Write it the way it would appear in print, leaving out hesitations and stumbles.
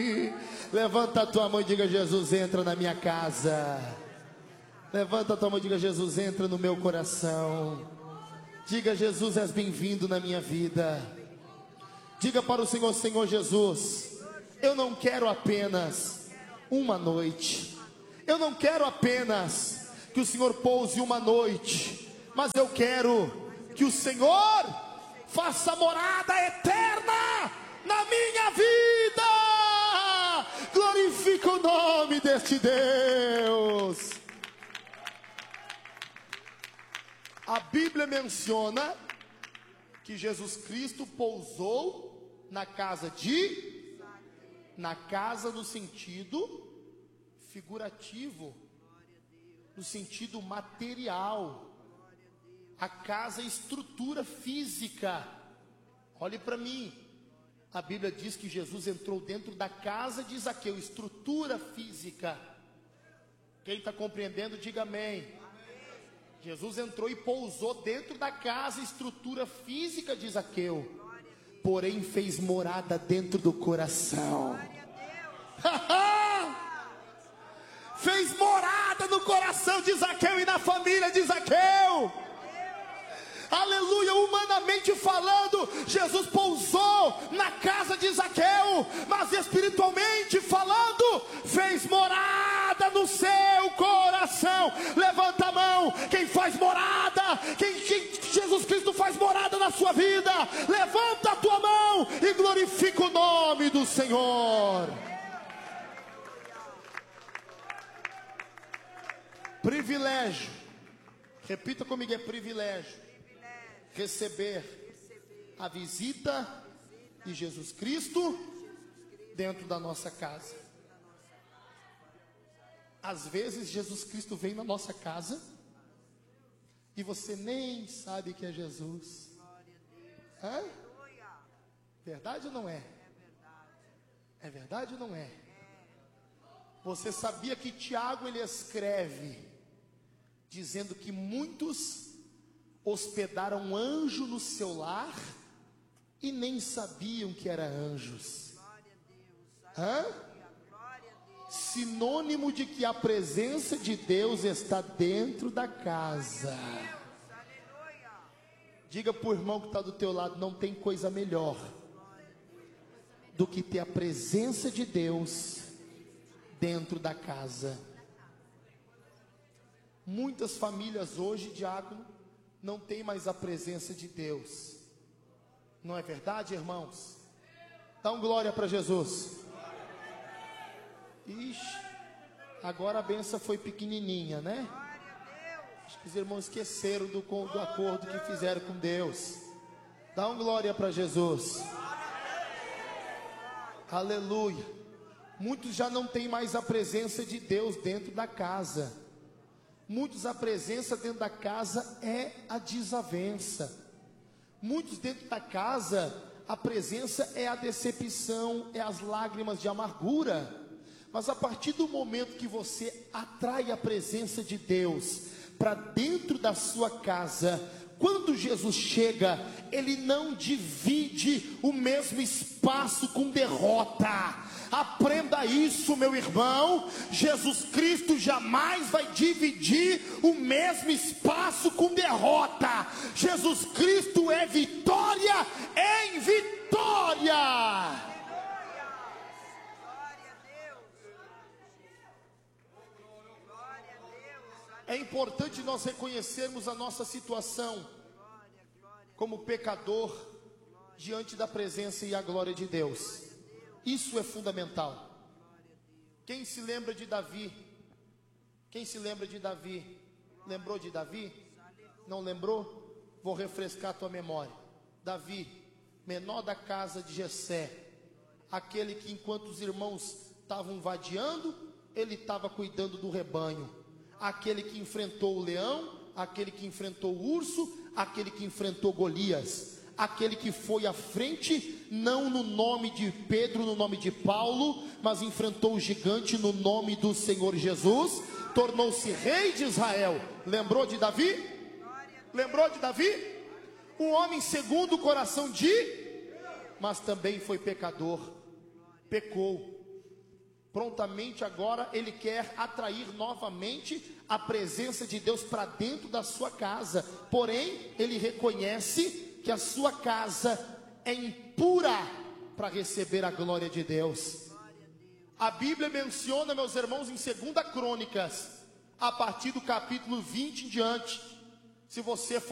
Levanta a tua mão e diga: Jesus, entra na minha casa. Levanta a tua mão e diga: Jesus, entra no meu coração. Diga: Jesus, és bem-vindo na minha vida. Diga para o Senhor: Senhor Jesus, eu não quero apenas uma noite. Eu não quero apenas que o Senhor pouse uma noite, mas eu quero que o Senhor faça morada eterna na minha vida. Glorifica o nome deste Deus. A Bíblia menciona que Jesus Cristo pousou na casa no sentido figurativo, no sentido material. A casa é estrutura física. Olhe para mim. A Bíblia diz que Jesus entrou dentro da casa de Zaqueu, estrutura física. Quem está compreendendo, diga amém. Jesus entrou e pousou dentro da casa, estrutura física de Zaqueu, porém fez morada dentro do coração. Fez morada no coração de Zaqueu e na família de Zaqueu. Aleluia. Humanamente falando, Jesus pousou na casa de Zaqueu, mas espiritualmente falando, fez morada no seu coração. Levanta a mão quem faz morada, quem Jesus Cristo faz morada na sua vida. Levanta a tua mão e glorifica o nome do Senhor. Privilégio, repita comigo, é privilégio receber a visita de Jesus Cristo dentro da nossa casa. Às vezes Jesus Cristo vem na nossa casa e você nem sabe que é Jesus. Hã? Verdade ou não é? É verdade ou não é? Você sabia que Tiago ele escreve dizendo que muitos hospedaram um anjo no seu lar e nem sabiam que eram anjos. Hã? Sinônimo de que a presença de Deus está dentro da casa. Diga para o irmão que está do teu lado: não tem coisa melhor do que ter a presença de Deus dentro da casa. Muitas famílias hoje, diácono, não tem mais a presença de Deus. Não é verdade, irmãos? Dá glória para Jesus. Ixi, agora a benção foi pequenininha, né? Acho que os irmãos esqueceram do acordo que fizeram com Deus. Dá glória para Jesus. Aleluia. Muitos já não têm mais a presença de Deus dentro da casa. Muitos, a presença dentro da casa é a desavença. Muitos dentro da casa, a presença é a decepção, é as lágrimas de amargura. Mas a partir do momento que você atrai a presença de Deus para dentro da sua casa, quando Jesus chega, Ele não divide o mesmo espaço com derrota. Aprenda isso, meu irmão. Jesus Cristo jamais vai dividir o mesmo espaço com derrota. Jesus Cristo é vitória em vitória. É importante nós reconhecermos a nossa situação como pecador diante da presença e a glória de Deus. Isso é fundamental. Quem se lembra de Davi? Quem se lembra de Davi? Lembrou de Davi? Não lembrou? Vou refrescar a tua memória. Davi, menor da casa de Jessé, aquele que enquanto os irmãos estavam vadiando, ele estava cuidando do rebanho. Aquele que enfrentou o leão, aquele que enfrentou o urso, aquele que enfrentou Golias, aquele que foi à frente, não no nome de Pedro, no nome de Paulo, mas enfrentou o gigante no nome do Senhor Jesus, tornou-se rei de Israel. Lembrou de Davi? Lembrou de Davi? Um homem segundo o coração de, mas também foi pecador, pecou. prontamente agora ele quer atrair novamente a presença de Deus para dentro da sua casa. Porém, ele reconhece que a sua casa é impura para receber a glória de Deus. A Bíblia menciona, meus irmãos, em 2 Crônicas, a partir do capítulo 20 em diante, se você for